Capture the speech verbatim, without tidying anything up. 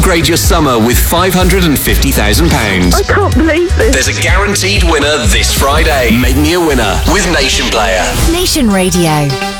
Upgrade your summer with five hundred fifty thousand pounds. I can't believe this. There's a guaranteed winner this Friday. Make me a winner with Nation Player. Nation Radio.